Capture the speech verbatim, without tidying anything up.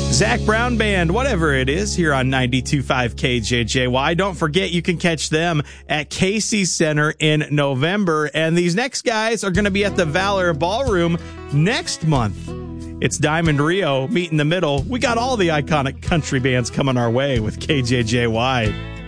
Zach Brown Band, whatever it is, here on ninety-two point five K J J Y. Don't forget, you can catch them at Casey Center in November. And these next guys are going to be at the Valor Ballroom next month. It's Diamond Rio, Meet in the Middle. We got all the iconic country bands coming our way with K J J Y.